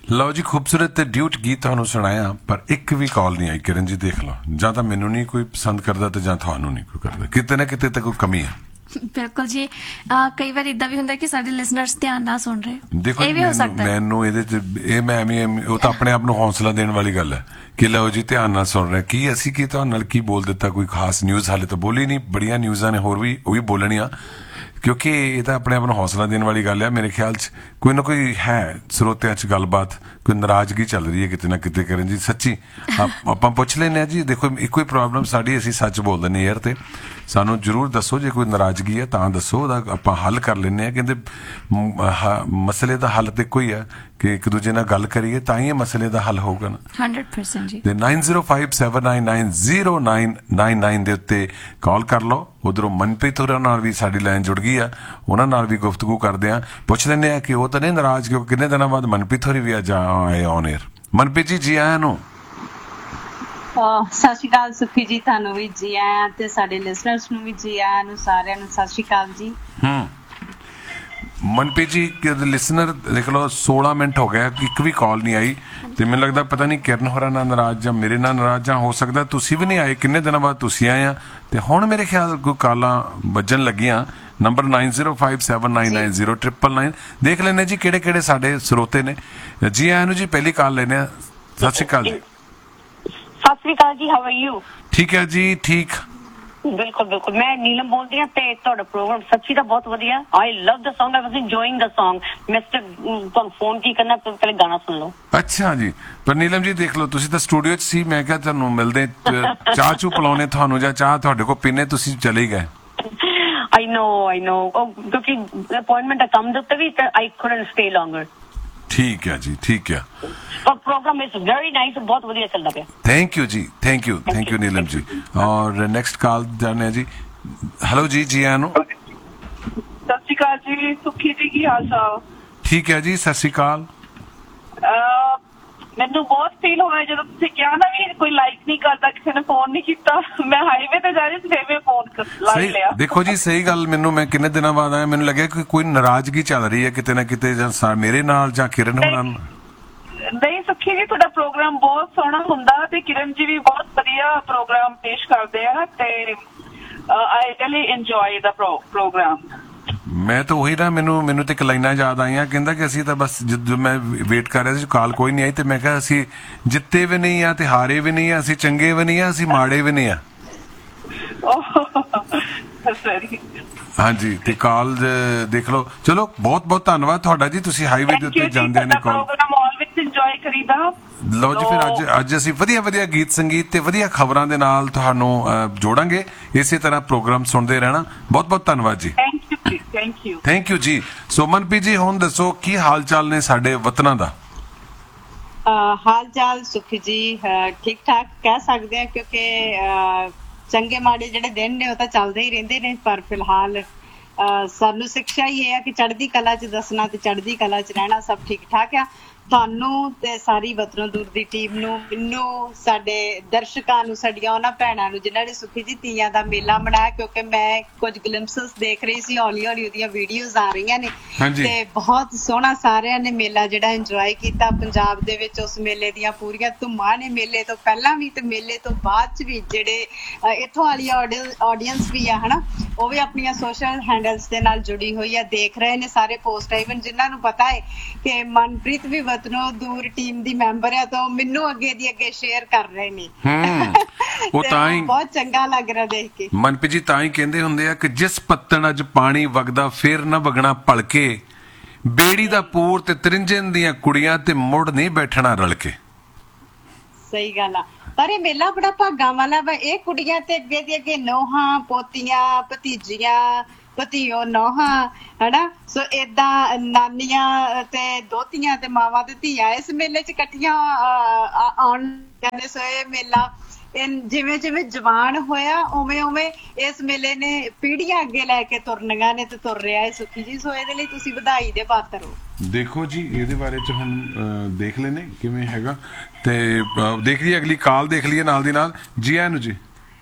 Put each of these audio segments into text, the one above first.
ਲਓ ਜੀ, ਖੂਬਸੂਰਤ ਤੇ ਡਿਊਟ ਗੀਤ ਤੁਹਾਨੂੰ ਸੁਣਾਇਆ, ਪਰ ਇੱਕ ਵੀ ਕਾਲ ਨਹੀਂ ਆਈ। ਕਿਰਨ ਜੀ ਦੇਖ ਲਓ, ਜਾਂ ਤਾਂ ਮੈਨੂੰ ਨਹੀਂ ਕੋਈ ਪਸੰਦ ਕਰਦਾ ਤੇ ਜਾਂ ਤੁਹਾਨੂੰ ਨਹੀਂ ਕੋਈ ਕਰਦਾ। ਕਿਤੇ ਨਾ ਕਿਤੇ ਤਾਂ ਕੋਈ ਕਮੀ ਹੈ। ਬਿਲਕੁਲ ਜੀ। ਕਈ ਵਾਰ ਇਦਾਂ ਵੀ ਹੁੰਦਾ ਕਿ ਸਾਡੇ ਲਿਸਨਰਸ ਧਿਆਨ ਨਾਲ ਸੁਣ ਰਹੇ। ਦੇਖੋ ਇਹ ਵੀ ਹੋ ਸਕਦਾ ਮੈਨੂੰ ਇਹਦੇ ਚ ਇਹ ਮੈਂ ਉਹ ਤਾਂ ਆਪਣੇ ਆਪ ਨੂੰ ਹੌਸਲਾ ਦੇਣ ਵਾਲੀ ਗੱਲ ਹੈ ਕਿ ਲਓ ਜੀ ਧਿਆਨ ਨਾਲ ਸੁਣ ਰਹੇ। ਕੀ ਅਸੀਂ ਕੀ ਤੁਹਾਨੂੰ ਨਾਲ ਕੀ ਬੋਲ ਦਿੱਤਾ? ਕੋਈ ਖਾਸ ਨਿਊਜ਼ ਹਾਲੇ ਤਾਂ ਬੋਲੀ ਨਹੀਂ। ਬੜੀਆਂ ਨਿਊਜ਼ਾਂ ਨੇ ਹੋਰ ਵੀ, ਉਹ ਵੀ ਬੋਲਣੀਆਂ, ਕਿਉਂਕਿ ਇਹ ਤਾਂ ਆਪਣੇ ਆਪ ਨੂੰ ਹੌਸਲਾ ਦੇਣ ਵਾਲੀ ਗੱਲ ਹੈ। ਮੇਰੇ ਖਿਆਲ 'ਚ ਕੋਈ ਨਾ ਕੋਈ ਹੈ ਸਰੋਤਿਆਂ 'ਚ ਗੱਲਬਾਤ, ਕੋਈ ਨਾਰਾਜ਼ਗੀ ਚੱਲ ਰਹੀ ਹੈ ਕਿਤੇ ਨਾ ਕਿਤੇ। ਕਰਨ ਜੀ ਸੱਚੀ ਆਪਾਂ ਪੁੱਛ ਲੈਂਦੇ ਹਾਂ ਜੀ। ਦੇਖੋ ਇੱਕੋ ਹੀ ਪ੍ਰੋਬਲਮ ਸਾਡੀ, ਅਸੀਂ ਸੱਚ ਬੋਲ ਦਿੰਦੇ ਯਾਰ, ਤੇ ਸਾਨੂੰ ਜ਼ਰੂਰ ਦੱਸੋ ਜੇ ਕੋਈ ਨਾਰਾਜ਼ਗੀ ਹੈ ਤਾਂ ਦੱਸੋ, ਉਹਦਾ ਆਪਾਂ ਹੱਲ ਕਰ ਲੈਂਦੇ ਹਾਂ। ਕਹਿੰਦੇ ਮਸਲੇ ਦਾ ਹੱਲ ਤਾਂ ਇੱਕੋ ਹੀ ਹੈ ਕਿ ਇੱਕ ਦੂਜੇ ਨਾਲ ਗੱਲ ਕਰੀਏ ਤਾਂ ਹੀ ਇਹ ਮਸਲੇ ਦਾ ਹੱਲ ਹੋਊਗਾ ਨਾ। 100% ਜੀ। ਤੇ 9057990999 ਦੇ ਉੱਤੇ ਕਾਲ ਕਰ ਲਓ। ਉਧਰੋਂ ਮਨਪ੍ਰੀਤ ਹੋਰਾਂ ਨਾਲ ਵੀ ਸਾਡੀ ਲਾਈਨ ਜੁੜ ਗਈ ਆ, ਉਹਨਾਂ ਨਾਲ ਵੀ ਗੁਫ਼ਤਗੂ ਕਰਦੇ ਆ। ਪੁੱਛ ਲੈਂਦੇ ਆ ਕਿ ਉਹ ਤਾਂ ਨਹੀਂ ਨਾਰਾਜ਼, ਕਿਉਂਕਿ ਕਿੰਨੇ ਦਿਨਾਂ ਬਾਅਦ ਮਨਪ੍ਰੀਤ ਹੋਰੀ ਵੀ ਅੱਜ ਆਏ ਔਨ 에ਅਰ। ਮਨਪ੍ਰੀਤ ਜੀ, ਜੀ ਆਇਆਂ ਨੂੰ। ਸਤਿ ਸ਼੍ਰੀ ਅਕਾਲ ਸੁਖੀ ਜੀ, ਤੁਹਾਨੂੰ ਵੀ ਜੀ ਆਇਆਂ ਤੇ ਸਾਡੇ ਲਿਸਨਰਸ ਨੂੰ ਵੀ ਜੀ ਆਇਆਂ ਨੂੰ, ਸਾਰਿਆਂ ਨੂੰ ਸਤਿ ਸ਼੍ਰੀ ਅਕਾਲ ਜੀ। ਮਨਪ੍ਰੀਤ ਜੀ, ਲਿਸਨਰ ਦੇਖ ਲਓ 16 ਮਿੰਟ ਹੋ ਗਿਆ, ਇੱਕ ਵੀ ਕਾਲ ਨਹੀਂ ਆਈ। ਤੇ ਮੈਨੂੰ ਲੱਗਦਾ ਪਤਾ ਨਹੀਂ ਕਿਰਨ ਹੋਰਾਂ ਨਾਲ ਨਾਰਾਜ਼ ਜਾਂ ਮੇਰੇ ਨਾਲ ਨਾਰਾਜ਼, ਜਾਂ ਹੋ ਸਕਦਾ ਤੁਸੀਂ ਵੀ ਨਹੀਂ ਆਏ। ਕਿੰਨੇ ਦਿਨਾਂ ਬਾਅਦ ਤੁਸੀਂ ਆਏ ਆ ਤੇ ਹੁਣ ਮੇਰੇ ਖਿਆਲ ਕੋਈ ਕਾਲਾਂ ਵੱਜਣ ਲੱਗੀਆਂ। ਨੰਬਰ 9057990999 ਦੇਖ ਲੈਣੇ ਜੀ ਕਿਹੜੇ ਕਿਹੜੇ ਸਾਡੇ ਸਰੋਤੇ ਨੇ। ਜੀ ਆਇਆਂ ਨੂੰ ਜੀ। ਪਹਿਲੀ ਕਾਲ ਲੈਣੇ ਆ। ਸਤਿ ਸ਼੍ਰੀ ਅਕਾਲ ਜੀ। ਸਤਿ ਸ੍ਰੀ ਅਕਾਲ ਜੀ, ਹਾਊ ਆਰ ਯੂ? ਠੀਕ ਹੈ ਜੀ, ਠੀਕ। ਬਿਲਕੁਲ ਬਿਲਕੁਲ, ਮੈਂ ਨੀਲਮ ਬੋਲਦੀ ਹਾਂ ਤੇ ਤੁਹਾਡਾ ਪ੍ਰੋਗਰਾਮ ਸੱਚੀ ਦਾ ਬਹੁਤ ਵਧੀਆ। ਆਈ ਲਵ ਦ ਸੌਂਗ, ਆਈ ਵਾਸ ਇੰਜੋਇੰਗ ਦ ਸੌਂਗ। ਮਿਸਟਰ ਤੁਹਾਨੂੰ ਫੋਨ ਕੀ ਕਰਨਾ, ਪਹਿਲੇ ਗਾਣਾ ਸੁਣ ਲਓ। ਅੱਛਾ ਜੀ। ਪਰ ਨੀਲਮ ਜੀ ਦੇਖ ਲਓ, ਤੁਸੀਂ ਤਾਂ ਸਟੂਡੀਓ 'ਚ ਸੀ, ਮੈਂ ਕਿਹਾ ਤੁਹਾਨੂੰ ਮਿਲਦੇ, ਚਾਹ ਚੂ ਪਿਲਾਉਣੇ ਤੁਹਾਨੂੰ ਜਾਂ ਚਾਹ ਤੁਹਾਡੇ ਕੋਲ ਪੀਣੇ, ਤੁਸੀਂ ਚਲੇ ਗਏ। I know ਕਿਉਂਕਿ ਅਪਾਇੰਟਮੈਂਟ ਆ ਕੰਮ ਦੇ ਉੱਤੇ ਵੀ, ਤੇ I couldn't stay longer। ਠੀਕ ਹੈ ਜੀ, ਠੀਕ ਹੈ। ਪਰ ਪ੍ਰੋਗਰਾਮ ਇਜ਼ ਵੈਰੀ ਨਾਈਸ, ਬਹੁਤ ਵਧੀਆ ਚੱਲਦਾ ਪਿਆ। ਥੈਂਕ ਯੂ ਜੀ, ਥੈਂਕ ਯੂ ਨੀਲਮ ਜੀ। ਔਰ ਨੈਕਸਟ ਕਾਲ ਜਾਣੇ ਜੀ। ਹੈਲੋ ਜੀ, ਜੀ ਆਇਆਂ ਨੂੰ। ਸਤਿ ਸ਼੍ਰੀ ਅਕਾਲ ਜੀ, ਸੁਖੀ ਜੀ, ਕੀ ਹਾਲ ਚਾਲ? ਠੀਕ ਹੈ ਜੀ, ਸਤਿ ਸ਼੍ਰੀ ਅਕਾਲ। ਮੈਨੂੰ ਬਹੁਤ ਫੀਲ ਹੋਇਆ ਜਦੋਂ ਤੁਸੀਂ ਕਿਹਾ ਨਾ ਵੀ ਕੋਈ ਲਾਈਕ ਨਹੀਂ ਕਰਦਾ, ਕਿਸੇ ਨੇ ਫੋਨ ਨਹੀਂ ਕੀਤਾ। ਮੈਂ ਹਾਈਵੇ ਤੇ ਜਾ ਰਹੀ ਸੀ, ਫਿਰ ਮੈਂ ਫੋਨ ਲਾ ਲਿਆ। ਦੇਖੋ ਜੀ, ਸਹੀ ਗੱਲ। ਮੈਂ ਕਿੰਨੇ ਦਿਨਾਂ ਬਾਅਦ ਆਇਆ, ਮੈਨੂੰ ਲੱਗਿਆ ਕਿ ਕੋਈ ਨਾਰਾਜ਼ਗੀ ਚੱਲ ਰਹੀ ਹੈ ਕਿਤੇ ਨਾ ਕਿਤੇ, ਜਾਂ ਮੇਰੇ ਨਾਲ ਜਾਂ ਕਿਰਨ ਹੋਰਾਂ ਨਾਲ। ਨਹੀਂ ਸੁਖੀ ਜੀ, ਤੁਹਾਡਾ ਪ੍ਰੋਗਰਾਮ ਬਹੁਤ ਸੋਹਣਾ ਹੁੰਦਾ ਤੇ ਕਿਰਨ ਜੀ ਵੀ ਬਹੁਤ ਵਧੀਆ ਪ੍ਰੋਗਰਾਮ ਪੇਸ਼ ਕਰਦੇ ਆ ਤੇ I really enjoy the programme. ਮੈਂ ਤਾਂ ਉਹੀ ਨਾ, ਮੈਨੂੰ ਤੇ ਇੱਕ ਲਾਈਨਾਂ ਯਾਦ ਆਈਆਂ, ਕਹਿੰਦਾ ਕਿ ਅਸੀਂ ਤਾਂ ਬਸ ਜਦੋਂ ਮੈਂ ਵੇਟ ਕਰ ਰਿਹਾ ਸੀ, ਕਾਲ ਕੋਈ ਨਹੀਂ ਆਈ, ਤੇ ਮੈਂ ਕਿਹਾ ਅਸੀਂ ਜਿੱਤੇ ਵੀ ਨਹੀਂ ਆ ਤੇ ਹਾਰੇ ਵੀ ਨਹੀਂ ਆ, ਅਸੀਂ ਚੰਗੇ ਵੀ ਨਹੀਂ ਆ, ਅਸੀਂ ਮਾੜੇ ਵੀ ਨਹੀਂ ਆ। ਹਾਂਜੀ, ਤੇ ਕਾਲ ਦੇਖ ਲਓ। ਚਲੋ ਬਹੁਤ ਬਹੁਤ ਧੰਨਵਾਦ ਤੁਹਾਡਾ ਜੀ, ਤੁਸੀਂ ਹਾਈਵੇ ਦੇ ਉੱਤੇ ਜਾਂਦੇ ਨੇ ਕਾਲ। ਲਓ ਜੀ, ਫਿਰ ਅੱਜ ਅਸੀਂ ਵਧੀਆ ਵਧੀਆ ਗੀਤ ਸੰਗੀਤ ਤੇ ਵਧੀਆ ਖਬਰਾਂ ਦੇ ਨਾਲ ਤੁਹਾਨੂੰ ਜੋੜਾਂਗੇ। ਇਸੇ ਤਰ੍ਹਾਂ ਪ੍ਰੋਗਰਾਮ ਸੁਣਦੇ ਰਹਿਣਾ। ਬਹੁਤ ਬਹੁਤ ਧੰਨਵਾਦ ਜੀ। ਥੈਂਕ ਯੂ ਜੀ। ਸੋ ਮਨਪ੍ਰੀਤ ਜੀ, ਹੁਣ ਦੱਸੋ ਕੀ ਹਾਲ ਚਾਲ ਨੇ ਸਾਡੇ ਵਤਨਾਂ ਦਾ? ਹਾਲ ਚਾਲ ਸੁਖੀ ਜੀ ਠੀਕ ਠਾਕ ਕਹਿ ਸਕਦੇ ਆ, ਕਿਉਂਕਿ ਚੰਗੇ ਮਾੜੇ ਜਿਹੜੇ ਦਿਨ ਨੇ ਉਹ ਤਾਂ ਚੱਲਦੇ ਹੀ ਰਹਿੰਦੇ ਨੇ। ਪਰ ਫਿਲਹਾਲ ਸਾਨੂੰ ਸਿੱਖਿਆ ਹੀ ਇਹ ਆ ਕਿ ਚੜ੍ਹਦੀ ਕਲਾ 'ਚ ਦੱਸਣਾ ਤੇ ਚੜ੍ਹਦੀ ਕਲਾ 'ਚ ਰਹਿਣਾ। ਸਭ ਠੀਕ ਠਾਕ ਆ। ਤੁਹਾਨੂੰ ਤੇ ਸਾਰੀ ਵਤਨੋਂ ਦੂਰ ਦੀ ਟੀਮ ਨੂੰ, ਮੈਨੂੰ, ਸਾਡੇ ਦਰਸ਼ਕਾਂ ਨੂੰ, ਸਾਡੀਆਂ ਉਹਨਾਂ ਭੈਣਾਂ ਨੂੰ ਜਿਨ੍ਹਾਂ ਨੇ ਸੁਖੀ ਜੀ ਤੀਆਂ ਦਾ ਮੇਲਾ ਮਨਾਇਆ, ਕਿਉਂਕਿ ਮੈਂ ਕੁਝ ਗਲਿੰਪਸਸ ਦੇਖ ਰਹੀ ਸੀ, ਹੌਲੀ ਹੌਲੀ ਉਹਦੀਆਂ ਵੀਡੀਓਜ਼ ਆ ਰਹੀਆਂ ਨੇ ਤੇ ਬਹੁਤ ਸੋਹਣਾ ਸਾਰਿਆਂ ਨੇ ਮੇਲਾ ਜਿਹੜਾ ਇੰਜੋਏ ਕੀਤਾ। ਪੰਜਾਬ ਦੇ ਵਿੱਚ ਉਸ ਮੇਲੇ ਦੀਆਂ ਪੂਰੀਆਂ ਧੁੰਮਾਂ ਨੇ, ਮੇਲੇ ਤੋਂ ਪਹਿਲਾਂ ਵੀ ਤੇ ਮੇਲੇ ਤੋਂ ਬਾਅਦ 'ਚ ਵੀ। ਜਿਹੜੇ ਇੱਥੋਂ ਵਾਲੀ ਆਡੀਅנס ਵੀ ਆ ਹਨਾ, ਉਹ ਵੀ ਆਪਣੀਆਂ ਸੋਸ਼ਲ ਹੈਂਡਲਸ ਦੇ ਨਾਲ ਜੁੜੀ ਹੋਈ ਆ, ਦੇਖ ਰਹੇ ਨੇ ਸਾਰੇ ਪੋਸਟ। ਇਵਨ ਜਿਨ੍ਹਾਂ ਨੂੰ ਪਤਾ ਹੈ ਕਿ ਮਨਪ੍ਰੀਤ ਵੀ ਵਤਨੋਂ ਦੂਰ ਟੀਮ ਦੀ ਮੈਂਬਰ ਆ, ਤਾਂ ਮੈਨੂੰ ਅੱਗੇ ਦੀ ਅੱਗੇ ਸ਼ੇਅਰ ਕਰ ਰਹੇ ਨੇ। ਉਹ ਤਾਂ ਹੀ ਬਹੁਤ ਚੰਗਾ ਲੱਗ ਰਿਹਾ ਦੇਖ ਕੇ। ਮਨਪ੍ਰੀਤ ਜੀ, ਤਾਂ ਹੀ ਕਹਿੰਦੇ ਹੁੰਦੇ ਆ ਕਿ ਜਿਸ ਪੱਤਣ ਅੱਜ ਪਾਣੀ ਵਗਦਾ ਫੇਰ ਨਾ ਵਗਣਾ ਭਲਕੇ, ਬੇੜੀ ਦਾ ਪੂਰ ਤੇ ਤ੍ਰਿੰਜਣ ਦੀਆਂ ਕੁੜੀਆਂ ਤੇ ਮੁੜ ਨਹੀਂ ਬੈਠਣਾ ਰਲ ਕੇ। ਸਹੀ ਗੱਲ ਆ। ਪਰ ਇਹ ਮੇਲਾ ਬੜਾ ਭਾਗਾਂ ਵਾਲਾ ਵਾ। ਇਹ ਕੁੜੀਆਂ ਤੇ ਅੱਗੇ ਦੀ ਅੱਗੇ ਨੋਹਾਂ, ਪੋਤੀਆਂ, ਭਤੀਜੀਆਂ, ਭਤੀਓ, ਨੋਹਾਂ ਹਨਾ। ਸੋ ਏਦਾਂ ਨਾਨੀਆਂ ਤੇ ਦੋਤੀਆਂ ਤੇ ਮਾਵਾਂ ਤੇ ਧੀਆਂ ਇਸ ਮੇਲੇ 'ਚ ਇਕੱਠੀਆਂ ਆਉਣ ਜਾਂਦੇ। ਸੋ ਇਹ ਮੇਲਾ ਜਿਵੇਂ ਜਿਵੇਂ ਜਵਾਨ ਹੋਇਆ ਉਵੇਂ ਉਵੇਂ ਇਸ ਮੇਲੇ ਨੇ ਪੀੜ੍ਹੀਆਂ ਅੱਗੇ ਲੈ ਕੇ ਤੁਰਨੀਆਂ ਨੇ ਤੇ ਤੁਰ ਰਿਹਾ ਹੈ ਸੁਖੀ ਜੀ। ਸੋ ਇਹਦੇ ਲਈ ਤੁਸੀਂ ਵਧਾਈ ਦੇ ਪਾਤਰ ਹੋ। ਦੇਖੋ ਜੀ, ਇਹਦੇ ਬਾਰੇ ਚ ਹੁਣ ਦੇਖ ਲੈਨੇ ਕਿਵੇਂ ਹੈਗਾ, ਤੇ ਦੇਖ ਲਈਏ ਅਗਲੀ ਕਾਲ, ਦੇਖ ਲਈਏ ਨਾਲ ਦੀ ਨਾਲ। ਜੀ ਆਇਆਂ ਨੂੰ ਜੀ।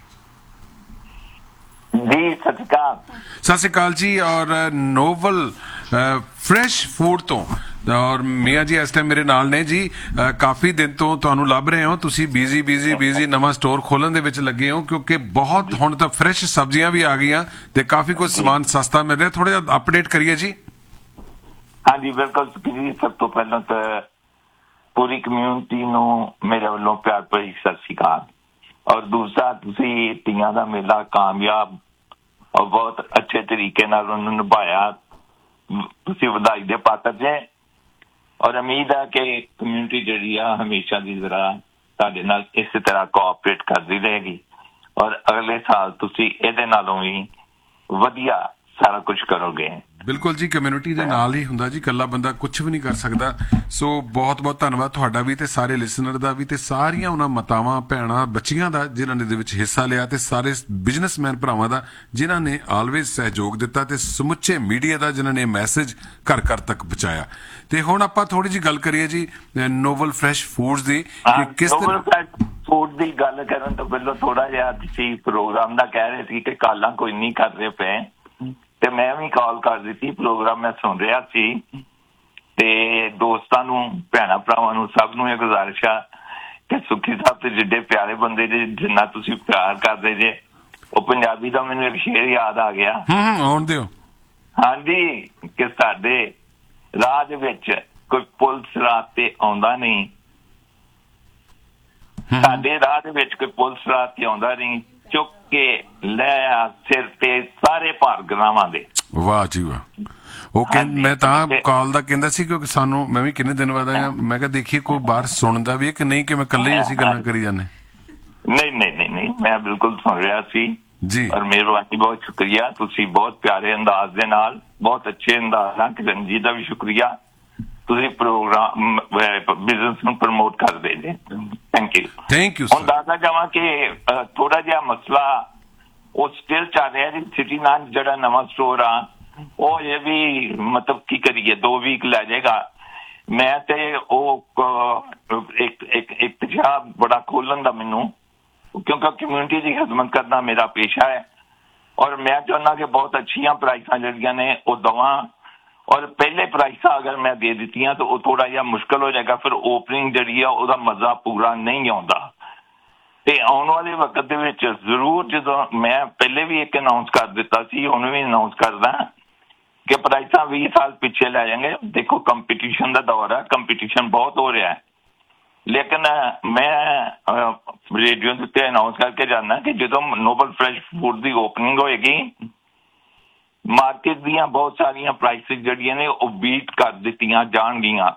ਜੀ ਸਤਿ ਸ਼੍ਰੀ ਅਕਾਲ। ਸਤਿ ਸ਼੍ਰੀ ਅਕਾਲ ਜੀ। ਔਰ ਨੋਵਲ ਫਰੈਸ਼ ਫੂਡ ਤੋਂ ਔਰ ਮੀਆਂ ਜੀ ਇਸ ਟਾਈਮ ਮੇਰੇ ਨਾਲ ਨੇ ਜੀ। ਕਾਫੀ ਦਿਨ ਤੋਂ ਤੁਹਾਨੂੰ ਲੱਭ ਰਹੇ ਹੋ, ਤੁਸੀਂ ਬਿਜ਼ੀ ਨਵਾਂ ਸਟੋਰ ਖੋਲਣ ਦੇ ਵਿੱਚ ਲੱਗੇ ਹੋ, ਕਿਉਂਕਿ ਬਹੁਤ ਹੁਣ ਤਾਂ ਫਰੈਸ਼ ਸਬਜ਼ੀਆਂ ਵੀ ਆ ਗਈਆਂ ਤੇ ਕਾਫੀ ਕੁਝ ਸਮਾਨ ਸਸਤਾ ਮਿਲ ਰਿਹਾ। ਥੋੜਾ ਜਿਹਾ ਅਪਡੇਟ ਕਰੀਏ ਜੀ। ਹਾਂਜੀ ਬਿਲਕੁਲ ਜੀ, ਸਭ ਤੋਂ ਪਹਿਲਾਂ ਤਾਂ ਪੂਰੀ ਕਮਿਊਨਿਟੀ ਨੂੰ ਮੇਰੇ ਵੱਲੋਂ ਪਿਆਰ ਭਰੀ ਸਤਿ ਸ਼੍ਰੀ ਅਕਾਲ। ਔਰ ਦੂਸਰਾ, ਤੁਸੀਂ ਤੀਆਂ ਦਾ ਮੇਲਾ ਕਾਮਯਾਬ ਔਰ ਬਹੁਤ ਅੱਛੇ ਤਰੀਕੇ ਨਾਲ ਉਹਨੂੰ ਨਿਭਾਇਆ, ਤੁਸੀਂ ਵਧਾਈ ਦੇ ਪਾਤਰ ਜੇ। ਔਰ ਉਮੀਦ ਹੈ ਕਿ ਕਮਿਊਨਿਟੀ ਜਿਹੜੀ ਆ ਹਮੇਸ਼ਾ ਦੀ ਤਰ੍ਹਾਂ ਤੁਹਾਡੇ ਨਾਲ ਇਸੇ ਤਰ੍ਹਾਂ ਕੋਆਪਰੇਟ ਕਰਦੀ ਰਹੇਗੀ ਔਰ ਅਗਲੇ ਸਾਲ ਤੁਸੀਂ ਇਹਦੇ ਨਾਲੋਂ ਵੀ ਵਧੀਆ ਸਾਰਾ ਕੁਝ ਕਰੋਗੇ। ਬਿਲਕੁਲ ਜੀ, ਕਮਿਊਨਿਟੀ ਦੇ ਨਾਲ ਹੀ ਹੁੰਦਾ ਜੀ, ਇਕੱਲਾ ਬੰਦਾ ਕੁਝ ਵੀ ਨਹੀਂ ਕਰ ਸਕਦਾ। ਸੋ ਬਹੁਤ ਬਹੁਤ ਧੰਨਵਾਦ ਤੁਹਾਡਾ ਵੀ ਤੇ ਸਾਰੇ ਲਿਸਨਰ ਦਾ ਵੀ ਤੇ ਸਾਰੀਆਂ ਉਹਨਾਂ ਮਾਤਾਵਾਂ ਭੈਣਾਂ ਬੱਚੀਆਂ ਦਾ ਜਿਨ੍ਹਾਂ ਨੇ ਇਹਦੇ ਵਿੱਚ ਹਿੱਸਾ ਲਿਆ ਤੇ ਸਾਰੇ ਬਿਜ਼ਨਸਮੈਨ ਭਰਾਵਾਂ ਦਾ ਜਿਨ੍ਹਾਂ ਨੇ ਆਲਵੇਜ਼ ਸਹਿਯੋਗ ਦਿੱਤਾ ਤੇ ਸਮੁੱਚੇ ਮੀਡੀਆ ਦਾ ਜਿਨ੍ਹਾਂ ਨੇ ਮੈਸੇਜ ਘਰ ਘਰ ਤੱਕ ਪਹੁੰਚਾਇਆ। ਤੇ ਹੁਣ ਆਪਾਂ ਥੋੜੀ ਜਿਹੀ ਗੱਲ ਕਰੀਏ ਜੀ ਨੋਵਲ ਫਰੈਸ਼ ਫੂਡਸ ਦੀ ਕਿ ਕਿਸ ਤਰ੍ਹਾਂ ਫੂਡ ਦੀ ਗੱਲ ਕਰਨ ਤੋਂ ਪਹਿਲਾਂ ਥੋੜਾ ਜਿਹਾ ਤੁਸੀਂ ਪ੍ਰੋਗਰਾਮ ਦਾ ਕਹਿ ਰਹੇ ਸੀ ਕਿ ਕਾਲਾਂ ਕੋਈ ਨਹੀਂ ਕਰ ਰਹੇ ਪਏ, ਤੇ ਮੈਂ ਵੀ ਕਾਲ ਕਰ ਦਿੱਤੀ। ਪ੍ਰੋਗਰਾਮ ਮੈਂ ਸੁਣ ਰਿਹਾ ਸੀ ਤੇ ਦੋਸਤਾਂ ਨੂੰ ਭੈਣਾਂ ਭਰਾਵਾਂ ਨੂੰ ਸਭ ਨੂੰ ਇਹ ਗੁਜ਼ਾਰਿਸ਼ ਆ ਕਿ ਸੁੱਖੀ ਸਾਹਿਬ ਤੇ ਜਿੱਡੇ ਪਿਆਰੇ ਬੰਦੇ ਜੇ ਜਿੰਨਾ ਤੁਸੀਂ ਪਿਆਰ ਕਰਦੇ ਜੇ, ਉਹ ਪੰਜਾਬੀ ਦਾ ਮੈਨੂੰ ਇੱਕ ਸ਼ੇਰ ਯਾਦ ਆ ਗਿਆ। ਆਉਣ ਦਿਓ। ਹਾਂਜੀ, ਕਿ ਸਾਡੇ ਰਾਹ ਦੇ ਵਿੱਚ ਕੋਈ ਪੁਲਿਸ ਰਾਹ ਤੇ ਆਉਂਦਾ ਨਹੀਂ, ਸਾਡੇ ਰਾਹ ਦੇ ਵਿੱਚ ਕੋਈ ਪੁਲਿਸ ਰਾਹ ਤੇ ਆਉਂਦਾ ਨਹੀਂ, ਚੁੱਕ ਕੇ ਲੈ ਆ ਸਿਰ ਤੇ ਸਾਰੇ ਭਾਰ ਗੁਨਾਹਾਂ ਦੇ। ਵਾਹ ਜੀ ਵਾਹ। ਉਹ ਕਹਿੰਦੇ ਮੈਂ ਤਾਂ ਕਾਲ ਦਾ ਕਹਿੰਦਾ ਸੀ ਕਿਉਂਕਿ ਸਾਨੂੰ ਮੈਂ ਵੀ ਕਿੰਨੇ ਦਿਨ ਬਾਅਦ ਆਇਆ, ਮੈਂ ਕਿਹਾ ਦੇਖੀਏ ਕੋਈ ਬਾਹਰ ਸੁਣਦਾ ਵੀ ਹੈ ਕਿ ਨਹੀਂ, ਕਿ ਮੈਂ ਇਕੱਲੇ ਹੀ ਅਸੀਂ ਗੱਲਾਂ ਕਰੀ ਜਾਂਦੇ। ਨਹੀਂ, ਮੈਂ ਬਿਲਕੁਲ ਸੁਣ ਰਿਹਾ ਸੀ ਜੀ। ਔਰ ਮਿਹਰਬਾਨੀ, ਬਹੁਤ ਸ਼ੁਕਰੀਆ। ਤੁਸੀਂ ਬਹੁਤ ਪਿਆਰੇ ਅੰਦਾਜ਼ ਦੇ ਨਾਲ, ਬਹੁਤ ਅੱਛੇ ਅੰਦਾਜ਼ ਨਾਲ, ਕਿਰਨ ਜੀ ਦਾ ਵੀ ਸ਼ੁਕਰੀਆ, ਤੁਸੀਂ ਪ੍ਰੋਗਰਾਮ ਬਿਜ਼ਨਸ ਨੂੰ ਪ੍ਰਮੋਟ ਕਰਦੇ ਜੇ। Thank you. ਹੁਣ ਦੱਸਦਾ ਜਾਵਾਂ ਕਿ ਥੋੜਾ ਜਿਹਾ ਮਸਲਾ ਉਹ ਸਟਿਲ ਚੱਲ ਰਿਹਾ ਜੀ। ਸਿਟੀ ਨਾਲ ਜਿਹੜਾ ਨਵਾਂ ਸਟੋਰ ਆ ਉਹ ਇਹ ਵੀ ਮਤਲਬ ਕੀ ਕਰੀਏ 2 ਵੀਕ ਲੈ ਜਾਏਗਾ। ਮੈਂ ਤੇ ਉਹ ਇੱਕ ਜਿਹਾ ਬੜਾ ਖੋਲਣ ਦਾ ਮੈਨੂੰ, ਕਿਉਂਕਿ ਕਮਿਊਨਿਟੀ ਦੀ ਖਿਦਮਤ ਕਰਨਾ ਮੇਰਾ ਪੇਸ਼ਾ ਹੈ ਔਰ ਮੈਂ ਚਾਹੁੰਦਾ ਕਿ ਬਹੁਤ ਅੱਛੀਆਂ ਪ੍ਰਾਈਸਾਂ ਜਿਹੜੀਆਂ ਨੇ ਉਹ ਦਵਾਂ। ਔਰ ਪਹਿਲੇ ਪ੍ਰਾਈਸਾਂ ਅਗਰ ਮੈਂ ਦੇ ਦਿੱਤੀਆਂ ਤਾਂ ਉਹ ਥੋੜਾ ਜਿਹਾ ਮੁਸ਼ਕਲ ਹੋ ਜਾਏਗਾ, ਫਿਰ ਓਪਨਿੰਗ ਜਿਹੜੀ ਆ ਉਹਦਾ ਮਜ਼ਾ ਪੂਰਾ ਨਹੀਂ ਆਉਂਦਾ। ਤੇ ਆਉਣ ਵਾਲੇ ਵਕਤ ਦੇ ਵਿੱਚ ਜ਼ਰੂਰ, ਜਦੋਂ ਮੈਂ ਪਹਿਲੇ ਵੀ ਇੱਕ ਅਨਾਉਂਸ ਕਰ ਦਿੱਤਾ ਸੀ, ਹੁਣ ਵੀ ਅਨਾਉਂਸ ਕਰਦਾ ਕਿ ਪ੍ਰਾਈਸਾਂ 20 ਸਾਲ ਪਿੱਛੇ ਲੈ ਜਾਣਗੇ। ਦੇਖੋ ਕੰਪੀਟੀਸ਼ਨ ਦਾ ਦੌਰ ਹੈ, ਕੰਪੀਟੀਸ਼ਨ ਬਹੁਤ ਹੋ ਰਿਹਾ ਹੈ, ਲੇਕਿਨ ਮੈਂ ਰੇਡੀਓ ਦੇ ਉੱਤੇ ਅਨਾਉਂਸ ਕਰਕੇ ਜਾਣਾ ਕਿ ਜਦੋਂ ਨੋਬਲ ਫਰੈਸ਼ ਫੂਡ ਦੀ ਓਪਨਿੰਗ ਹੋਏਗੀ, ਮਾਰਕੀਟ ਦੀਆਂ ਬਹੁਤ ਸਾਰੀਆਂ ਪ੍ਰਾਈਸਿਸ ਜਿਹੜੀਆਂ ਨੇ ਉਹ ਬੀਟ ਕਰ ਦਿੱਤੀਆਂ ਜਾਣਗੀਆਂ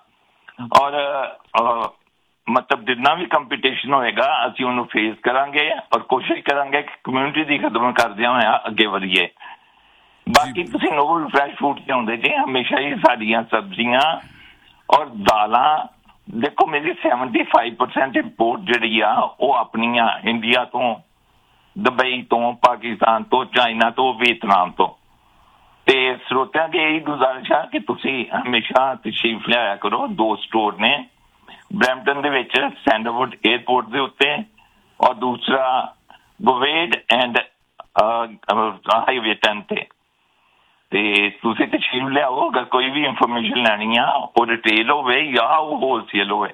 ਔਰ ਮਤਲਬ ਜਿੰਨਾ ਵੀ ਕੰਪੀਟੀਸ਼ਨ ਹੋਏਗਾ ਅਸੀਂ ਉਹਨੂੰ ਫੇਸ ਕਰਾਂਗੇ ਔਰ ਕੋਸ਼ਿਸ਼ ਕਰਾਂਗੇ ਕਿ ਕਮਿਊਨਿਟੀ ਦੀ ਖਿਦਮਤ ਕਰਦਿਆਂ ਹੋਇਆ ਅੱਗੇ ਵਧੀਏ। ਬਾਕੀ ਤੁਸੀਂ ਨੋਬਲ ਫਰੈਸ਼ ਫੂਡ ਤੇ ਆਉਂਦੇ ਜੇ, ਹਮੇਸ਼ਾ ਹੀ ਸਾਡੀਆਂ ਸਬਜ਼ੀਆਂ ਔਰ ਦਾਲਾਂ, ਦੇਖੋ ਮੇਰੀ 75% ਇੰਪੋਰਟ ਜਿਹੜੀ ਆ ਉਹ ਆਪਣੀਆਂ ਇੰਡੀਆ ਤੋਂ, ਦੁਬਈ ਤੋਂ, ਪਾਕਿਸਤਾਨ ਤੋਂ, ਚਾਈਨਾ ਤੋਂ, ਵੀਅਤਨਾਮ ਤੋਂ। ਤੇ ਸਰੋਤਿਆਂ ਦੀ ਇਹੀ ਗੁਜ਼ਾਰਿਸ਼ ਆ ਕਿ ਤੁਸੀਂ ਹਮੇਸ਼ਾ ਤਸ਼ਰੀਫ ਲਿਆਇਆ ਕਰੋ। 2 ਸਟੋਰ ਨੇ ਬਰੈਂਪਟਨ ਦੇ ਵਿੱਚ ਸੈਂਡਲਵੁੱਡ 에ਅਰਪੋਰਟ ਦੇ ਉੱਤੇ ਔਰ ਦੂਸਰਾ ਬਵੇਡ ਐਂਡ ਹਾਈਵੇ 10 ਤੇ ਤੁਸੀਂ ਤਸ਼ਰੀਫ ਲਿਆਓ। ਅਗਰ ਕੋਈ ਵੀ ਇਨਫੋਰਮੇਸ਼ਨ ਲੈਣੀ ਆ ਉਹ ਰਿਟੇਲ ਹੋਵੇ ਜਾਂ ਉਹ ਹੋਲਸੇਲ ਹੋਵੇ।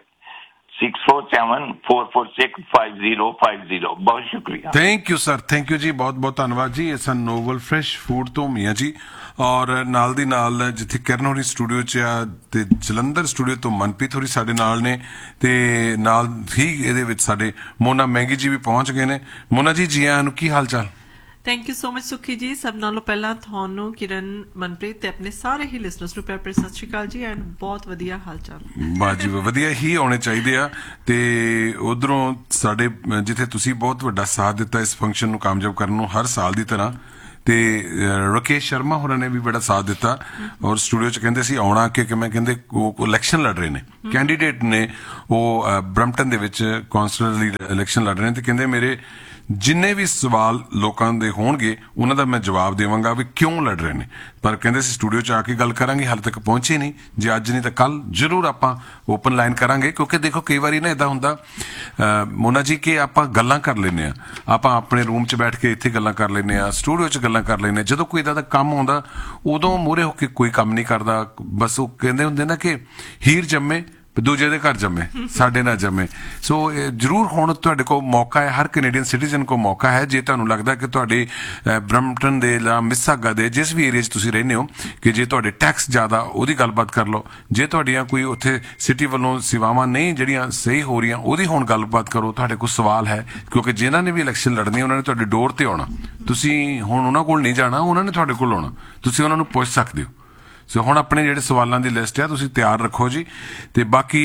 6474465050। ਬਹੁਤ ਸ਼ੁਕਰੀਆ। Thank you sir, thank you ਜੀ, ਬਹੁਤ ਬਹੁਤ ਧੰਨਵਾਦ ਜੀ। ਇਹ ਸਨ ਨੋਵਲ ਫਰੈਸ਼ ਫੂਡ ਤੋਂ ਮੀਆਂ ਜੀ ਔਰ ਨਾਲ ਦੀ ਨਾਲ ਜਿੱਥੇ ਕਿਰਨ ਹੋਰੀ ਸਟੂਡੀਓ 'ਚ ਆ ਤੇ ਜਲੰਧਰ ਸਟੂਡੀਓ ਤੋਂ ਮਨਪ੍ਰੀਤ ਹੋਰੀ ਸਾਡੇ ਨਾਲ ਨੇ ਤੇ ਨਾਲ ਹੀ ਇਹਦੇ ਵਿੱਚ ਸਾਡੇ ਮੋਨਾ ਮਹਿੰਗੀ ਜੀ ਵੀ ਪਹੁੰਚ ਗਏ ਨੇ। ਮੋਨਾ ਜੀ, ਜੀ ਆਇਆਂ ਨੂੰ, ਕੀ ਹਾਲ ਚਾਲ? ਥੈਂਕ ਯੂ ਸੋ ਮਚ ਸੁਖੀ ਜੀ। ਸਭ ਨਾਲੋਂ ਪਹਿਲਾਂ ਤੁਹਾਨੂੰ, ਕਿਰਨ, ਮਨਪ੍ਰੀਤ ਤੇ ਆਪਣੇ ਸਾਰੇ ਹੀ ਲਿਸਨਰਸ ਨੂੰ ਪਿਆਰ ਭਰੀ ਸਤਿ ਸ਼੍ਰੀ ਅਕਾਲ ਜੀ ਐਂਡ ਬਹੁਤ ਵਧੀਆ ਹਾਲ ਚਾਲ। ਬਾਜੀ ਵਧੀਆ ਹੀ ਆਉਣੇ ਚਾਹੀਦੇ ਆ। ਤੇ ਉਧਰੋਂ ਸਾਡੇ ਜਿੱਥੇ ਤੁਸੀਂ ਬਹੁਤ ਵੱਡਾ ਸਾਥ ਦਿੱਤਾ ਇਸ ਫੰਕਸ਼ਨ ਨੂੰ ਕਾਮਯਾਬ ਕਰਨ ਨੂੰ ਹਰ ਸਾਲ ਦੀ ਤਰ੍ਹਾਂ, ਤੇ ਰਾਕੇਸ਼ ਸ਼ਰਮਾ ਹੋਰਾਂ ਨੇ ਵੀ ਬੜਾ ਸਾਥ ਦਿੱਤਾ ਔਰ ਸਟੂਡੀਓ 'ਚ ਕਹਿੰਦੇ ਸੀ ਆਉਣਾ ਕਿ ਮੈਂ ਕਹਿੰਦੇ ਉਹ ਇਲੈਕਸ਼ਨ ਲੜ ਰਹੇ ਨੇ, ਕੈਂਡੀਡੇਟ ਨੇ ਉਹ ਬਰੈਂਪਟਨ ਦੇ ਵਿੱਚ ਕੌਂਸਲਰ ਲਈ ਇਲੈਕਸ਼ਨ ਲੜ ਰਹੇ ਨੇ ਤੇ ਕਹਿੰਦੇ ਮੇਰੇ ਜਿੰਨੇ ਵੀ ਸਵਾਲ ਲੋਕਾਂ ਦੇ ਹੋਣਗੇ ਉਹਨਾਂ ਦਾ ਮੈਂ ਜਵਾਬ ਦੇਵਾਂਗਾ ਵੀ ਕਿਉਂ ਲੜ ਰਹੇ ਨੇ। ਪਰ ਕਹਿੰਦੇ ਸੀ ਸਟੂਡੀਓ 'ਚ ਆ ਕੇ ਗੱਲ ਕਰਾਂਗੇ, ਹਾਲੇ ਤੱਕ ਪਹੁੰਚੇ ਨਹੀਂ। ਜੇ ਅੱਜ ਨਹੀਂ ਤਾਂ ਕੱਲ ਜ਼ਰੂਰ ਆਪਾਂ ਓਪਨ ਲਾਈਨ ਕਰਾਂਗੇ, ਕਿਉਂਕਿ ਦੇਖੋ ਕਈ ਵਾਰੀ ਨਾ ਇਦਾਂ ਹੁੰਦਾ ਮੋਨਾ ਜੀ ਕਿ ਆਪਾਂ ਗੱਲਾਂ ਕਰ ਲੈਂਦੇ ਆ, ਆਪਾਂ ਆਪਣੇ ਰੂਮ 'ਚ ਬੈਠ ਕੇ ਇੱਥੇ ਗੱਲਾਂ ਕਰ ਲੈਂਦੇ ਆ, ਸਟੂਡੀਓ 'ਚ ਗੱਲਾਂ ਕਰ ਲੈਂਦੇ ਆ। ਜਦੋਂ ਕੋਈ ਇਦਾਂ ਦਾ ਕੰਮ ਆਉਂਦਾ ਉਦੋਂ ਮੂਹਰੇ ਹੋ ਕੇ ਕੋਈ ਕੰਮ ਨਹੀਂ ਕਰਦਾ। ਬਸ ਉਹ ਕਹਿੰਦੇ ਹੁੰਦੇ ਨਾ ਕਿ ਹੀਰ ਜੰਮੇ ਦੂਜੇ ਦੇ ਘਰ ਜੰਮੇ, ਸਾਡੇ ਨਾਲ ਜੰਮੇ। ਸੋ ਜ਼ਰੂਰ ਹੁਣ ਤੁਹਾਡੇ ਕੋਲ ਮੌਕਾ ਹੈ, ਹਰ ਕੈਨੇਡੀਅਨ ਸਿਟੀਜ਼ਨ ਕੋਲ ਮੌਕਾ ਹੈ। ਜੇ ਤੁਹਾਨੂੰ ਲੱਗਦਾ ਕਿ ਤੁਹਾਡੇ ਬਰੈਂਪਟਨ ਦੇ ਜਾਂ ਮਿਸਾਗਾ ਦੇ ਜਿਸ ਵੀ ਏਰੀਆ 'ਚ ਤੁਸੀਂ ਰਹਿੰਦੇ ਹੋ ਕਿ ਜੇ ਤੁਹਾਡੇ ਟੈਕਸ ਜ਼ਿਆਦਾ, ਉਹਦੀ ਗੱਲਬਾਤ ਕਰ ਲਓ। ਜੇ ਤੁਹਾਡੀਆਂ ਕੋਈ ਉੱਥੇ ਸਿਟੀ ਵੱਲੋਂ ਸੇਵਾਵਾਂ ਨਹੀਂ ਜਿਹੜੀਆਂ ਸਹੀ ਹੋ ਰਹੀਆਂ, ਉਹਦੀ ਹੁਣ ਗੱਲਬਾਤ ਕਰੋ। ਤੁਹਾਡੇ ਕੋਲ ਸਵਾਲ ਹੈ, ਕਿਉਂਕਿ ਜਿਨ੍ਹਾਂ ਨੇ ਵੀ ਇਲੈਕਸ਼ਨ ਲੜਨੀ ਉਹਨਾਂ ਨੇ ਤੁਹਾਡੇ ਡੋਰ ਤੇ ਆਉਣਾ। ਤੁਸੀਂ ਹੁਣ ਉਹਨਾਂ ਕੋਲ ਨਹੀਂ ਜਾਣਾ, ਉਹਨਾਂ ਨੇ ਤੁਹਾਡੇ ਕੋਲ ਆਉਣਾ। ਤੁਸੀਂ ਉਹਨਾਂ ਨੂੰ ਪੁੱਛ ਸਕਦੇ ਹੋ। ਸੋ ਹੁਣ ਆਪਣੇ ਜਿਹੜੇ ਸਵਾਲਾਂ ਦੀ ਲਿਸਟ ਆ ਤੁਸੀਂ ਤਿਆਰ ਰੱਖੋ ਜੀ। ਤੇ ਬਾਕੀ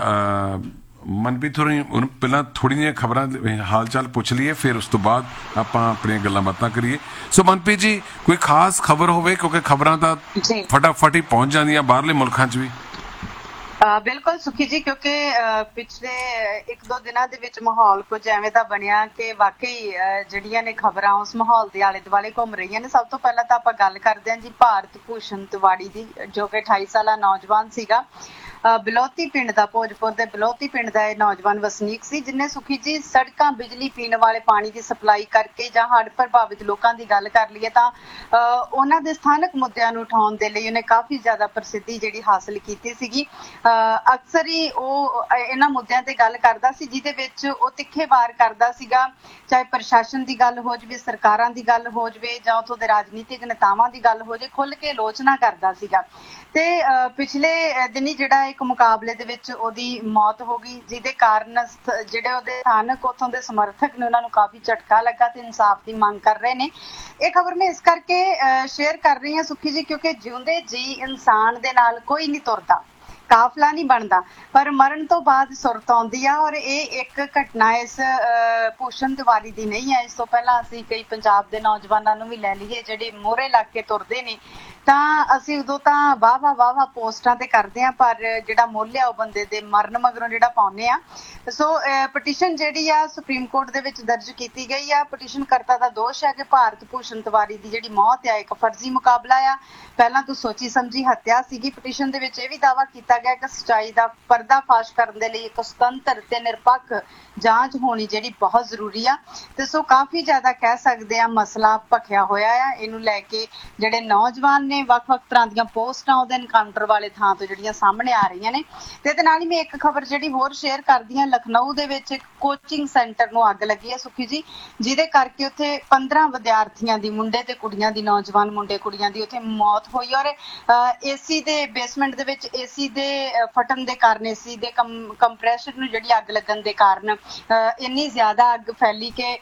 ਮਨਪ੍ਰੀਤ ਪਹਿਲਾਂ ਥੋੜ੍ਹੀਆਂ ਜਿਹੀਆਂ ਖਬਰਾਂ ਹਾਲ ਚਾਲ ਪੁੱਛ ਲਈਏ, ਫਿਰ ਉਸ ਤੋਂ ਬਾਅਦ ਆਪਾਂ ਆਪਣੀਆਂ ਗੱਲਾਂ ਬਾਤਾਂ ਕਰੀਏ। ਸੋ ਮਨਪ੍ਰੀਤ ਜੀ ਕੋਈ ਖਾਸ ਖਬਰ ਹੋਵੇ, ਕਿਉਂਕਿ ਖਬਰਾਂ ਤਾਂ ਫਟਾਫਟ ਹੀ ਪਹੁੰਚ ਜਾਂਦੀਆਂ ਬਾਹਰਲੇ ਮੁਲਕਾਂ 'ਚ ਵੀ। ਬਿਲਕੁਲ ਸੁਖੀ ਜੀ, ਕਿਉਂਕਿ ਪਿਛਲੇ 1-2 ਦਿਨਾਂ ਦੇ ਵਿੱਚ ਮਾਹੌਲ ਕੁਝ ਐਵੇਂ ਦਾ ਬਣਿਆ ਕਿ ਵਾਕਈ ਜਿਹੜੀਆਂ ਨੇ ਖਬਰਾਂ ਉਸ ਮਾਹੌਲ ਦੇ ਆਲੇ ਦੁਆਲੇ ਘੁੰਮ ਰਹੀਆਂ ਨੇ। ਸਭ ਤੋਂ ਪਹਿਲਾਂ ਤਾਂ ਆਪਾਂ ਗੱਲ ਕਰਦੇ ਹਾਂ ਜੀ ਭਾਰਤ ਭੂਸ਼ਣ ਤਿਵਾੜੀ ਦੀ, ਜੋ ਕਿ 28 ਸਾਲਾ ਨੌਜਵਾਨ ਸੀਗਾ। ਬਿਲੋਤੀ ਪਿੰਡ ਦਾ, ਭੋਜਪੁਰ ਦੇ ਬਿਲੋਤੀ ਪਿੰਡ ਦਾ ਇਹ ਨੌਜਵਾਨ ਵਸਨੀਕ ਸੀ, ਜਿਨੇ ਸੁਖੀ ਜੀ ਸੜਕਾਂ, ਬਿਜਲੀ, ਪੀਣ ਵਾਲੇ ਪਾਣੀ ਦੀ ਸਪਲਾਈ ਕਰਕੇ ਜਾਂ ਹੜ੍ਹ ਪ੍ਰਭਾਵਿਤ ਲੋਕਾਂ ਦੀ ਗੱਲ ਕਰ ਲਈਏ ਤਾਂ ਉਹਨਾਂ ਦੇ ਸਥਾਨਕ ਮੁੱਦਿਆਂ ਨੂੰ ਉਠਾਉਣ ਦੇ ਲਈ ਉਹਨੇ ਕਾਫੀ ਜ਼ਿਆਦਾ ਪ੍ਰਸਿੱਧੀ ਜਿਹੜੀ ਹਾਸਲ ਕੀਤੀ ਸੀਗੀ। ਅਕਸਰ ਹੀ ਉਹ ਇਹਨਾਂ ਮੁੱਦਿਆਂ ਤੇ ਗੱਲ ਕਰਦਾ ਸੀ, ਜਿਹਦੇ ਵਿੱਚ ਉਹ ਤਿੱਖੇ ਵਾਰ ਕਰਦਾ ਸੀਗਾ। ਚਾਹੇ ਪ੍ਰਸ਼ਾਸਨ ਦੀ ਗੱਲ ਹੋ ਜਾਵੇ, ਸਰਕਾਰਾਂ ਦੀ ਗੱਲ ਹੋ ਜਾਵੇ ਜਾਂ ਉੱਥੋਂ ਦੇ ਰਾਜਨੀਤਿਕ ਨੇਤਾਵਾਂ ਦੀ ਗੱਲ ਹੋ ਜਾਵੇ, ਖੁੱਲ ਕੇ ਆਲੋਚਨਾ ਕਰਦਾ ਸੀਗਾ। ਤੇ ਪਿਛਲੇ ਦਿਨੀ ਜਿਹੜਾ ਇੱਕ ਮੁਕਾਬਲੇ ਦੇ ਵਿੱਚ ਉਹਦੀ ਮੌਤ ਹੋ ਗਈ, ਜਿਹਦੇ ਕਾਰਨ ਜਿਹੜੇ ਉਹਦੇ ਸਥਾਨਕ ਉੱਥੋਂ ਦੇ ਸਮਰਥਕ ਨੇ ਉਹਨਾਂ ਨੂੰ ਕਾਫੀ ਝਟਕਾ ਲੱਗਾ ਤੇ ਇਨਸਾਫ ਦੀ ਮੰਗ ਕਰ ਰਹੇ ਨੇ। ਇਹ ਖਬਰ ਮੈਂ ਇਸ ਕਰਕੇ ਸ਼ੇਅਰ ਕਰ ਰਹੀ ਹਾਂ ਸੁਖੀ ਜੀ, ਕਿਉਂਕਿ ਜਿਉਂਦੇ ਜੀ ਇਨਸਾਨ ਦੇ ਨਾਲ ਕੋਈ ਨਹੀਂ ਤੁਰਦਾ, ਕਾਫਲਾ ਨਹੀਂ ਬਣਦਾ, ਪਰ ਮਰਨ ਤੋਂ ਬਾਅਦ ਸੁਰਤ ਆਉਂਦੀ ਆ। ਔਰ ਇਹ ਇੱਕ ਘਟਨਾ ਇਸ ਭੂਸ਼ਣ ਤਿਵਾੜੀ ਦੀ ਨਹੀਂ ਹੈ। ਇਸ ਤੋਂ ਪਹਿਲਾਂ ਅਸੀਂ ਕਈ ਪੰਜਾਬ ਦੇ ਨੌਜਵਾਨਾਂ ਨੂੰ ਵੀ ਲੈ ਲਈਏ ਜਿਹੜੇ ਮੋਹਰੇ ਲੱਗ ਕੇ ਤੁਰਦੇ ਨੇ, ਤਾਂ ਅਸੀਂ ਉਦੋਂ ਤਾਂ ਵਾਹ ਪੋਸਟਾਂ ਤੇ ਕਰਦੇ ਆ, ਪਰ ਜਿਹੜਾ ਮੁੱਲ ਆ ਉਹ ਬੰਦੇ ਦੇ ਮਰਨ ਮਗਰੋਂ ਜਿਹੜਾ ਪਾਉਂਦੇ ਆ। ਸੋ ਪਟੀਸ਼ਨ ਜਿਹੜੀ ਆ ਸੁਪਰੀਮ ਕੋਰਟ ਦੇ ਵਿੱਚ ਦਰਜ ਕੀਤੀ ਗਈ ਆ। ਪਟੀਸ਼ਨ ਕਰਤਾ ਦਾ ਦੋਸ਼ ਹੈ ਕਿ ਭਾਰਤ ਭੂਸ਼ਣ ਤਿਵਾੜੀ ਦੀ ਜਿਹੜੀ ਮੌਤ ਆ ਇੱਕ ਫਰਜ਼ੀ ਮੁਕਾਬਲਾ ਆ, ਪਹਿਲਾਂ ਤੋਂ ਸੋਚੀ ਸਮਝੀ ਹੱਤਿਆ ਸੀਗੀ। ਪਟੀਸ਼ਨ ਦੇ ਵਿੱਚ ਇਹ ਵੀ ਦਾਅਵਾ ਕੀਤਾ ਗਿਆ ਕਿ ਸੱਚਾਈ ਦਾ ਪਰਦਾਫਾਸ਼ ਕਰਨ ਦੇ ਲਈ ਇੱਕ ਸੁਤੰਤਰ ਤੇ ਨਿਰਪੱਖ ਜਾਂਚ ਹੋਣੀ ਜਿਹੜੀ ਬਹੁਤ ਜ਼ਰੂਰੀ ਆ। ਤੇ ਸੋ ਕਾਫੀ ਜ਼ਿਆਦਾ ਕਹਿ ਸਕਦੇ ਆ ਮਸਲਾ ਭਖਿਆ ਹੋਇਆ ਆ। ਇਹਨੂੰ ਲੈ ਕੇ ਜਿਹੜੇ ਨੌਜਵਾਨ ਨੇ ਵੱਖ-ਵੱਖ ਤਰ੍ਹਾਂ ਦੀਆਂ ਪੋਸਟਾਂ ਉਹਦੇ ਐਨਕਾਊਂਟਰ ਵਾਲੇ ਥਾਂ ਤੋਂ ਜਿਹੜੀਆਂ ਸਾਹਮਣੇ ਆ ਰਹੀਆਂ ਨੇ। ਤੇ ਇਹਦੇ ਨਾਲ ਹੀ ਮੈਂ ਇੱਕ ਖਬਰ ਜਿਹੜੀ ਹੋਰ ਸ਼ੇਅਰ ਕਰਦੀ ਹਾਂ, ਲਖਨਊ ਦੇ ਵਿੱਚ ਇੱਕ ਕੋਚਿੰਗ ਸੈਂਟਰ ਨੂੰ ਅੱਗ ਲੱਗੀ ਹੈ ਸੁਖੀ ਜੀ, ਜਿਹਦੇ ਕਰਕੇ ਉੱਥੇ 15 ਵਿਦਿਆਰਥੀਆਂ ਦੀ, ਮੁੰਡੇ ਤੇ ਕੁੜੀਆਂ ਦੀ, ਨੌਜਵਾਨ ਮੁੰਡੇ ਕੁੜੀਆਂ ਦੀ ਉੱਥੇ ਮੌਤ ਹੋਈ। ਔਰ ਏਸੀ ਦੇ ਬੇਸਮੈਂਟ ਦੇ ਵਿੱਚ ਏਸੀ ਦੇ ਫਟਣ ਦੇ ਕਾਰਨ, ਏਸੀ ਦੇ ਕੰਪਰੈਸਰ ਨੂੰ ਜਿਹੜੀ ਅੱਗ ਲੱਗਣ ਦੇ ਕਾਰਨ ਇੰਨੀ ਜ਼ਿਆਦਾ ਅੱਗ ਫੈਲੀ ਕਿ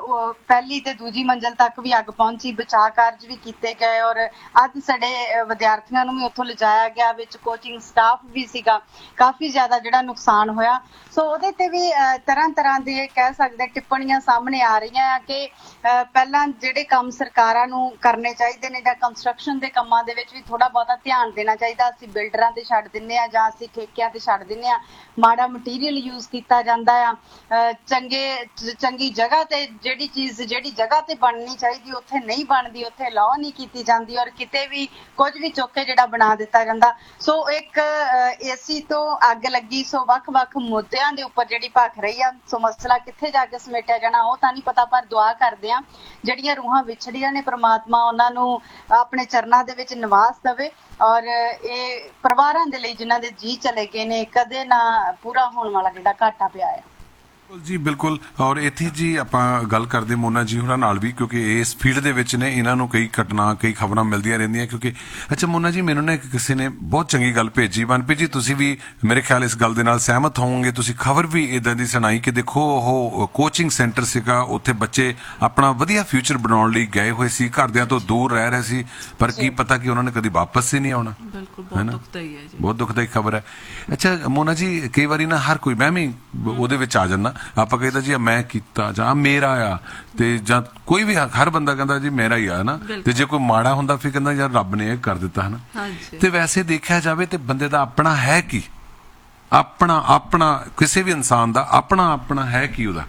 ਪਹਿਲੀ ਤੇ ਦੂਜੀ ਮੰਜ਼ਲ ਤੱਕ ਵੀ ਅੱਗ ਪਹੁੰਚੀ। ਬਚਾਅ ਕਾਰਜ ਵੀ ਕੀਤੇ ਗਏ ਔਰ ਅੱਜ ਸਾਡੇ ਵਿਦਿਆਰਥੀਆਂ ਨੂੰ ਵੀ ਉੱਥੋਂ ਲਿਜਾਇਆ ਗਿਆ, ਵਿੱਚ ਕੋਚਿੰਗ ਸਟਾਫ ਵੀ ਸੀਗਾ। ਕਾਫੀ ਜ਼ਿਆਦਾ ਜਿਹੜਾ ਨੁਕਸਾਨ ਹੋਇਆ। ਸੋ ਉਹਦੇ ਤੇ ਵੀ ਤਰ੍ਹਾਂ ਦੇ ਕਹਿ ਸਕਦੇ ਟਿੱਪਣੀਆਂ ਸਾਹਮਣੇ ਆ ਰਹੀਆਂ ਆ ਕਿ ਪਹਿਲਾਂ ਜਿਹੜੇ ਕੰਮ ਸਰਕਾਰਾਂ ਨੂੰ ਕਰਨੇ ਚਾਹੀਦੇ ਨੇ ਜਾਂ ਕੰਸਟਰਕਸ਼ਨ ਦੇ ਕੰਮਾਂ ਦੇ ਵਿੱਚ ਵੀ ਥੋੜਾ ਬਹੁਤਾ ਧਿਆਨ ਦੇਣਾ ਚਾਹੀਦਾ। ਅਸੀਂ ਬਿਲਡਰਾਂ ਤੇ ਛੱਡ ਦਿੰਦੇ ਆ ਜਾਂ ਅਸੀਂ ਠੇਕਿਆਂ ਤੇ ਛੱਡ ਦਿੰਦੇ ਆ, ਮਾੜਾ ਮਟੀਰੀਅਲ ਯੂਜ਼ ਕੀਤਾ ਜਾਂਦਾ ਆ। ਚੰਗੀ ਜਗ੍ਹਾ ਤੇ ਜਿਹੜੀ ਚੀਜ਼ ਜਿਹੜੀ ਜਗ੍ਹਾ ਤੇ ਬਣਨੀ ਚਾਹੀਦੀ ਉੱਥੇ ਨਹੀਂ ਬਣਦੀ, ਉੱਥੇ ਲਾਅ ਨਹੀਂ ਕੀਤੀ ਜਾਂਦੀ ਔਰ ਕਿਤੇ ਵੀ ਕੁਝ ਵੀ ਚੁੱਕ ਕੇ ਜਿਹੜਾ ਬਣਾ ਦਿੱਤਾ ਜਾਂਦਾ। ਸੋ ਇੱਕ ਏਸੀ ਤੋਂ ਅੱਗ ਲੱਗੀ। ਸੋ ਵੱਖ-ਵੱਖ ਮੁੱਦਿਆਂ ਦੇ ਉੱਪਰ ਜਿਹੜੀ ਭਖ ਰਹੀ ਆ। ਸੋ ਮਸਲਾ ਕਿੱਥੇ ਜਾ ਕੇ ਸਮੇਟਿਆ ਜਾਣਾ ਉਹ ਤਾਂ ਨਹੀਂ ਪਤਾ, ਪਰ ਦੁਆ ਕਰਦੇ ਆ ਜਿਹੜੀਆਂ ਰੂਹਾਂ ਵਿਛੜੀਆਂ ਨੇ ਪ੍ਰਮਾਤਮਾ ਉਹਨਾਂ ਨੂੰ ਆਪਣੇ ਚਰਨਾਂ ਦੇ ਵਿੱਚ ਨਿਵਾਸ ਦੇਵੇ ਔਰ ਇਹ ਪਰਿਵਾਰਾਂ ਦੇ ਲਈ ਜਿਨ੍ਹਾਂ ਦੇ ਜੀ ਚਲੇ ਗਏ ਨੇ ਕਦੇ ਨਾ ਪੂਰਾ ਹੋਣ ਵਾਲਾ ਜਿਹੜਾ ਘਾਟਾ ਪਿਆ ਹੈ। ਜੀ ਬਿਲਕੁਲ। ਔਰ ਇੱਥੇ ਜੀ ਆਪਾਂ ਗੱਲ ਕਰਦੇ ਮੋਨਾ ਜੀ ਹੋਰਾਂ ਨਾਲ ਵੀ, ਕਿਉਂਕਿ ਇਸ ਫੀਲਡ ਦੇ ਵਿੱਚ ਨੇ, ਇਹਨਾਂ ਨੂੰ ਕਈ ਘਟਨਾ ਕਈ ਖਬਰਾਂ ਮਿਲਦੀਆਂ ਰਹਿੰਦੀਆਂ। ਕਿਉਂਕਿ ਅੱਛਾ ਮੋਨਾ ਜੀ, ਮੈਨੂੰ ਨਾ ਕਿਸੇ ਨੇ ਬਹੁਤ ਚੰਗੀ ਗੱਲ ਭੇਜੀ, ਮਨਪ੍ਰੀਤ ਜੀ ਤੁਸੀਂ ਵੀ ਮੇਰੇ ਖਿਆਲ ਇਸ ਗੱਲ ਦੇ ਨਾਲ ਸਹਿਮਤ ਹੋਵੋਗੇ। ਤੁਸੀਂ ਖਬਰ ਵੀ ਇਦਾਂ ਦੀ ਸੁਣਾਈ ਕਿ ਦੇਖੋ ਉਹ ਕੋਚਿੰਗ ਸੈਂਟਰ ਸੀਗਾ, ਉੱਥੇ ਬੱਚੇ ਆਪਣਾ ਵਧੀਆ ਫਿਊਚਰ ਬਣਾਉਣ ਲਈ ਗਏ ਹੋਏ ਸੀ, ਘਰਦਿਆਂ ਤੋਂ ਦੂਰ ਰਹਿ ਰਹੇ ਸੀ, ਪਰ ਕੀ ਪਤਾ ਕਿ ਉਹਨਾਂ ਨੇ ਕਦੀ ਵਾਪਸ ਹੀ ਨਹੀਂ ਆਉਣਾ। ਬਿਲਕੁਲ, ਬਹੁਤ ਦੁਖਦਾਈ ਹੈ ਜੀ, ਬਹੁਤ ਦੁਖਦਾਈ ਖਬਰ ਹੈ। ਅੱਛਾ ਮੋਨਾ ਜੀ, ਕਈ ਵਾਰੀ ਨਾ ਹਰ ਕੋਈ, ਮੈਂ ਵੀ ਉਹਦੇ ਵਿੱਚ ਆ ਜਾਂਦਾ, ਆਪਾਂ ਕਹਿੰਦਾ ਜੀ ਮੈਂ ਕੀਤਾ ਜਾਂ ਮੇਰਾ ਆ, ਤੇ ਜਾਂ ਕੋਈ ਵੀ ਹਰ ਬੰਦਾ ਕਹਿੰਦਾ ਜੀ ਮੇਰਾ ਹੀ ਆ ਨਾ। ਤੇ ਜੇ ਕੋਈ ਮਾੜਾ ਹੁੰਦਾ ਫਿਰ ਕਹਿੰਦਾ ਯਾਰ ਰੱਬ ਨੇ ਇਹ ਕਰ ਦਿੱਤਾ ਹੈ ਨਾ। ਤੇ ਵੈਸੇ ਦੇਖਿਆ ਜਾਵੇ ਤੇ ਬੰਦੇ ਦਾ ਆਪਣਾ ਹੈ ਕੀ, ਆਪਣਾ ਕਿਸੇ ਵੀ ਇਨਸਾਨ ਦਾ ਆਪਣਾ ਹੈ ਕੀ ਉਹਦਾ